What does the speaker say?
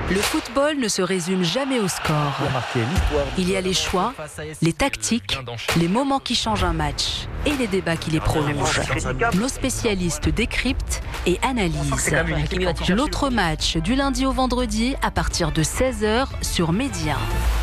Le football ne se résume jamais au score. Il y a les choix, les tactiques, les moments qui changent un match et les débats qui les prolongent. Nos spécialistes décryptent et analysent. L'autre match du lundi au vendredi à partir de 16h sur Média.